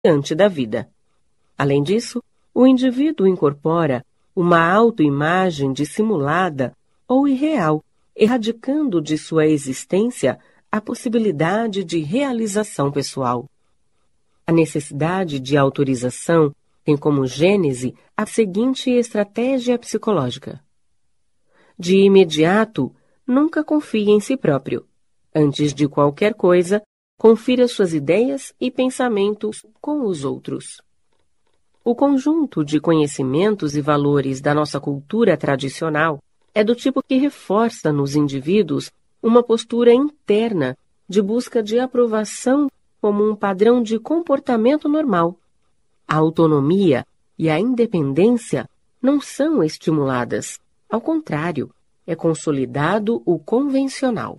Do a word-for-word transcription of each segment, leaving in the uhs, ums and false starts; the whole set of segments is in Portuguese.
diante da vida. Além disso, o indivíduo incorpora uma autoimagem dissimulada ou irreal, erradicando de sua existência a possibilidade de realização pessoal. A necessidade de autorização tem como gênese a seguinte estratégia psicológica. De imediato, nunca confie em si próprio. Antes de qualquer coisa, confira suas ideias e pensamentos com os outros. O conjunto de conhecimentos e valores da nossa cultura tradicional é do tipo que reforça nos indivíduos uma postura interna de busca de aprovação como um padrão de comportamento normal. A autonomia e a independência não são estimuladas. Ao contrário, é consolidado o convencional.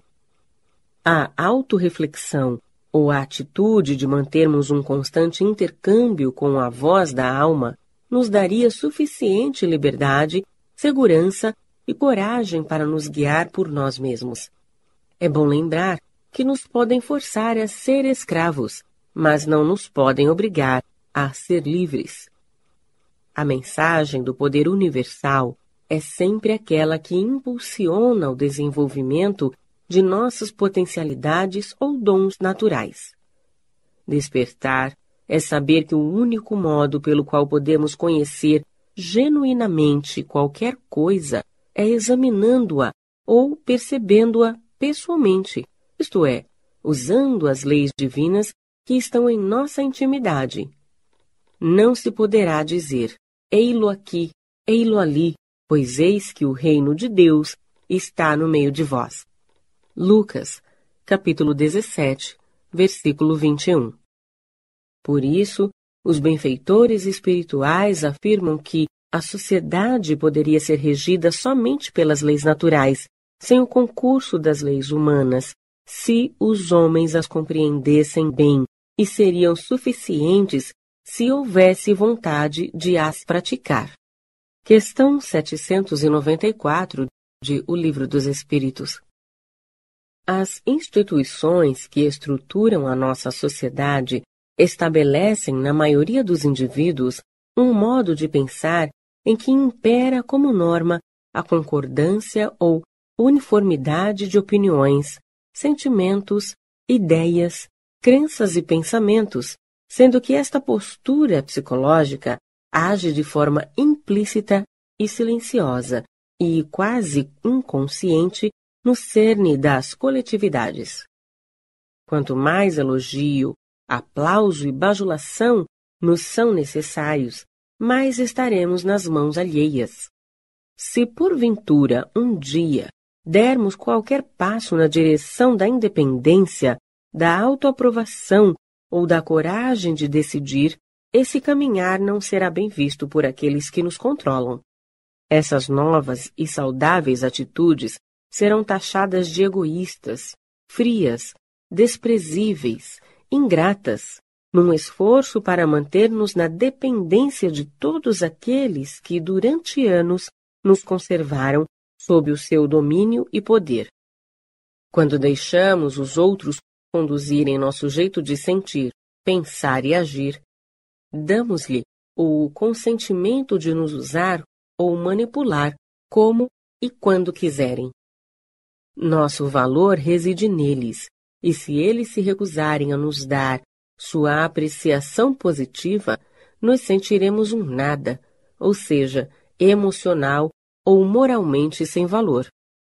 A autorreflexão ou a atitude de mantermos um constante intercâmbio com a voz da alma nos daria suficiente liberdade, segurança e coragem para nos guiar por nós mesmos. É bom lembrar que nos podem forçar a ser escravos, mas não nos podem obrigar a ser livres. A mensagem do poder universal é sempre aquela que impulsiona o desenvolvimento de nossas potencialidades ou dons naturais. Despertar é saber que o único modo pelo qual podemos conhecer genuinamente qualquer coisa é examinando-a ou percebendo-a pessoalmente, isto é, usando as leis divinas que estão em nossa intimidade. Não se poderá dizer, ei-lo aqui, ei-lo ali, pois eis que o reino de Deus está no meio de vós. Lucas, capítulo dezessete, versículo vinte e um. Por isso, os benfeitores espirituais afirmam que a sociedade poderia ser regida somente pelas leis naturais, sem o concurso das leis humanas, se os homens as compreendessem bem, e seriam suficientes se houvesse vontade de as praticar. Questão setecentos e noventa e quatro de O Livro dos Espíritos. As instituições que estruturam a nossa sociedade estabelecem na maioria dos indivíduos um modo de pensar em que impera como norma a concordância ou uniformidade de opiniões, sentimentos, ideias, crenças e pensamentos, sendo que esta postura psicológica age de forma implícita e silenciosa e quase inconsciente no cerne das coletividades. Quanto mais elogio, aplauso e bajulação nos são necessários, mais estaremos nas mãos alheias. Se porventura um dia dermos qualquer passo na direção da independência, da autoaprovação ou da coragem de decidir, esse caminhar não será bem visto por aqueles que nos controlam. Essas novas e saudáveis atitudes serão taxadas de egoístas, frias, desprezíveis, ingratas, num esforço para manter-nos na dependência de todos aqueles que, durante anos, nos conservaram sob o seu domínio e poder. Quando deixamos os outros conduzirem nosso jeito de sentir, pensar e agir, damos-lhe o consentimento de nos usar ou manipular como e quando quiserem. Nosso valor reside neles, e se eles se recusarem a nos dar sua apreciação positiva, nos sentiremos um nada, ou seja, emocional ou moralmente sem valor.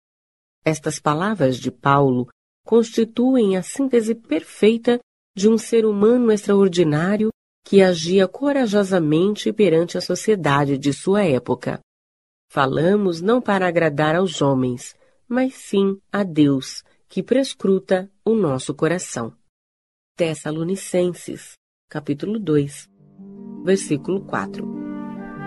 Estas palavras de Paulo constituem a síntese perfeita de um ser humano extraordinário que agia corajosamente perante a sociedade de sua época. Falamos não para agradar aos homens, mas sim a Deus, que prescruta o nosso coração. Tessalonicenses, capítulo dois, versículo quatro.